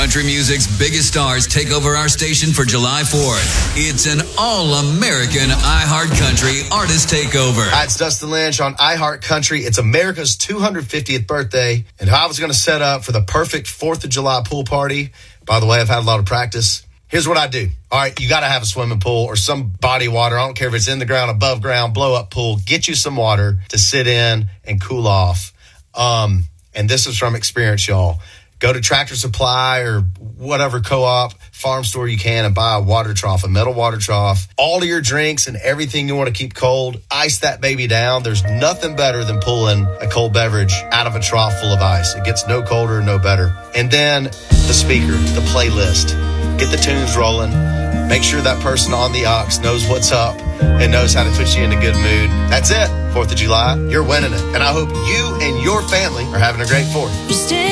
Country music's biggest stars take over our station for July 4th. It's an all-American iHeart Country artist takeover. Hi, it's Dustin Lynch on iHeart Country. It's America's 250th birthday, and I was going to set up for the perfect 4th of July pool party. By the way, I've had a lot of practice. Here's what I do. All right, you got to have a swimming pool or some body of water. I don't care if it's in the ground, above ground, blow-up pool. Get you some water to sit in and cool off. And this is from experience, y'all. Go to Tractor Supply or whatever co-op, farm store you can and buy a water trough, a metal water trough. All of your drinks and everything you want to keep cold, ice that baby down. There's nothing better than pulling a cold beverage out of a trough full of ice. It gets no colder, no better. And then the speaker, the playlist. Get the tunes rolling. Make sure that person on the aux knows what's up and knows how to put you in a good mood. That's it. 4th of July, you're winning it. And I hope you and your family are having a great 4th.